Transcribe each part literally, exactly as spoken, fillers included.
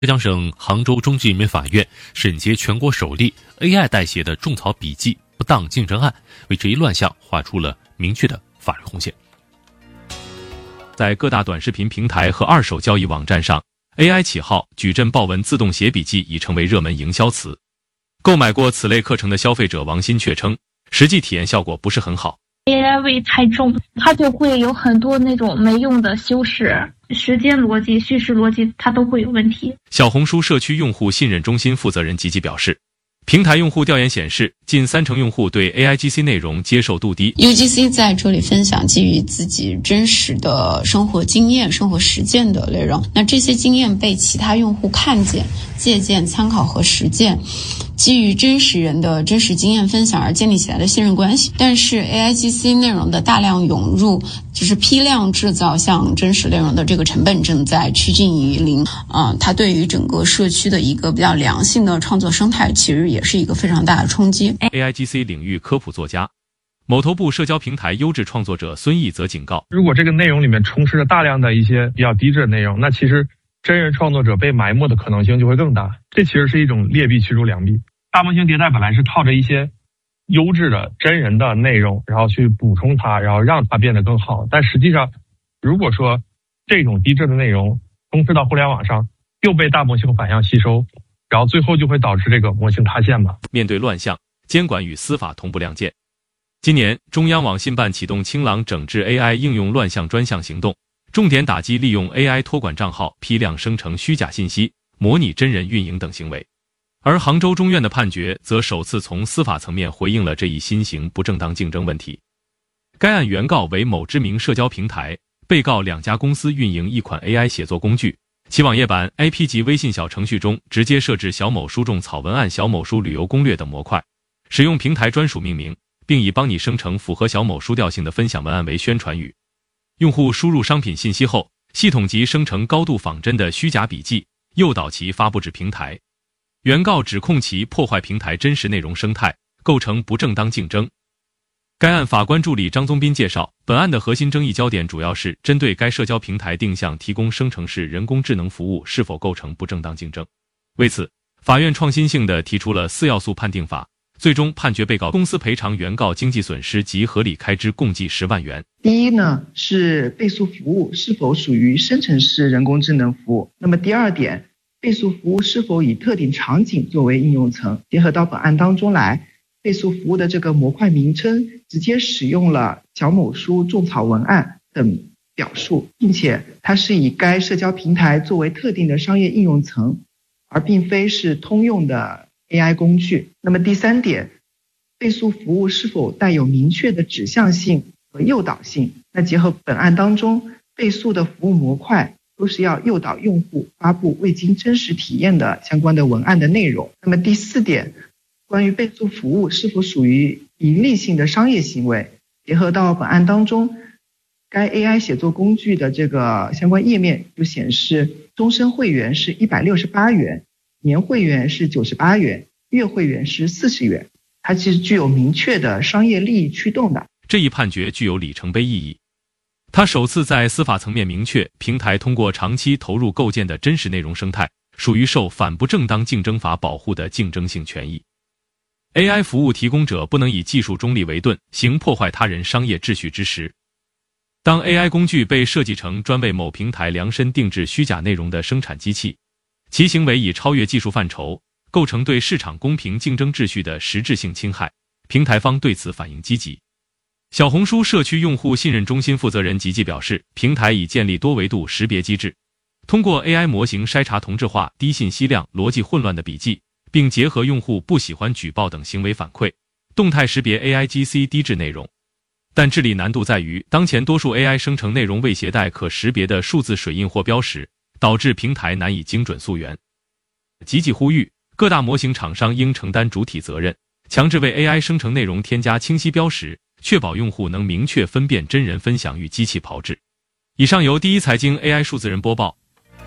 浙江省杭州中级人民法院审结全国首例 A I 代写的种草笔记不当竞争案，为这一乱象画出了明确的法律红线。在各大短视频平台和二手交易网站上， A I 起号矩阵豹纹自动写笔记已成为热门营销词。购买过此类课程的消费者王鑫却称，实际体验效果不是很好。 A I 味太重，它就会有很多那种没用的修饰，时间逻辑、叙事逻辑它都会有问题。 小红书社区用户信任中心负责人吉吉表示，平台用户调研显示，近三成用户对 A I G C 内容接受度低。 U G C 在这里分享基于自己真实的生活经验、生活实践的内容，那这些经验被其他用户看见、借鉴、参考和实践，基于真实人的真实经验分享而建立起来的信任关系。但是 A I G C 内容的大量涌入，就是批量制造像真实内容的这个成本正在趋近于零啊、呃，它对于整个社区的一个比较良性的创作生态其实也是一个非常大的冲击。 A I G C 领域科普作家、某头部社交平台优质创作者孙毅则警告， 如果这个内容里面充斥着大量的一些比较低质的内容，那其实真人创作者被埋没的可能性就会更大，这其实是一种劣币驱逐良币。大模型迭代本来是靠着一些优质的真人的内容，然后去补充它，然后让它变得更好。但实际上，如果说这种低质的内容充斥到互联网上，又被大模型反向吸收，然后最后就会导致这个模型塌陷吧。 面对乱象，监管与司法同步亮剑。今年，中央网信办启动清朗整治 A I 应用乱象专项行动，重点打击利用 A I 托管账号批量生成虚假信息、模拟真人运营等行为。而杭州中院的判决则首次从司法层面回应了这一新型不正当竞争问题。该案原告为某知名社交平台，被告两家公司运营一款 A I 写作工具，其网页版 A P 级微信小程序中直接设置小某书种草文案、小某书旅游攻略等模块，使用平台专属命名，并以帮你生成符合小某书调性的分享文案为宣传语。用户输入商品信息后，系统即生成高度仿真的虚假笔记，诱导其发布至平台。原告指控其破坏平台真实内容生态，构成不正当竞争。该案法官助理张宗斌介绍，本案的核心争议焦点主要是针对该社交平台定向提供生成式人工智能服务是否构成不正当竞争。为此，法院创新性地提出了四要素判定法，最终判决被告公司赔偿原告经济损失及合理开支共计十万元。 第一呢，是倍速服务是否属于生成式人工智能服务。那么第二点，倍速服务是否以特定场景作为应用层。结合到本案当中来，倍速服务的这个模块名称直接使用了小某书种草文案等表述，并且它是以该社交平台作为特定的商业应用层，而并非是通用的 A I 工具。那么第三点，倍速服务是否带有明确的指向性和诱导性。那结合本案当中倍速的服务模块都是要诱导用户发布未经真实体验的相关的文案的内容。那么第四点，关于倍速服务是否属于盈利性的商业行为，结合到本案当中该 A I 写作工具的这个相关页面就显示，终身会员是一百六十八元，年会员是九十八元，月会员是四十元，它其实具有明确的商业利益驱动的。 这一判决具有里程碑意义，它首次在司法层面明确，平台通过长期投入构建的真实内容生态，属于受反不正当竞争法保护的竞争性权益。A I 服务提供者不能以技术中立为盾，行破坏他人商业秩序之实。当 A I 工具被设计成专为某平台量身定制虚假内容的生产机器，其行为已超越技术范畴，构成对市场公平竞争秩序的实质性侵害，平台方对此反应积极。小红书社区用户信任中心负责人吉吉表示，平台已建立多维度识别机制，通过 A I 模型筛查同质化、低信息量、逻辑混乱的笔记，并结合用户不喜欢举报等行为反馈，动态识别 A I G C 低质内容。但治理难度在于，当前多数 A I 生成内容未携带可识别的数字水印或标识，导致平台难以精准溯源。吉吉呼吁，各大模型厂商应承担主体责任，强制为 A I 生成内容添加清晰标识，确保用户能明确分辨真人分享与机器炮制。以上由第一财经 A I 数字人播报。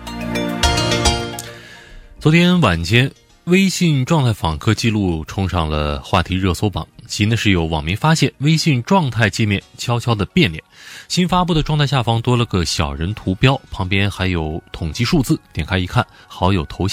昨天晚间，微信状态访客记录冲上了话题热搜榜。其呢是有网民发现微信状态界面悄悄的变脸，新发布的状态下方多了个小人图标，旁边还有统计数字，点开一看，好友头像